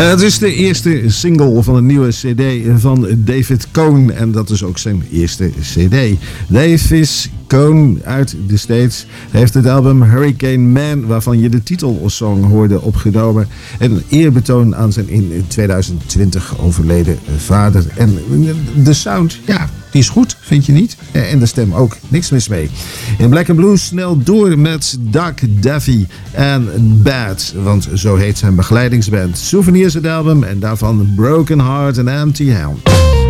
Het is de eerste single van een nieuwe cd van David Cohn. En dat is ook zijn eerste cd. Davis Cohn uit de States heeft het album Hurricane Man, waarvan je de titelsong hoorde, opgenomen. Een eerbetoon aan zijn in 2020 overleden vader. En de sound, ja, die is goed, vind je niet? En de stem ook, niks mis mee. In Black and Blue snel door met Doug Davy en Bad, want zo heet zijn begeleidingsband. Souvenirs het album en daarvan Broken Heart and Empty Hand.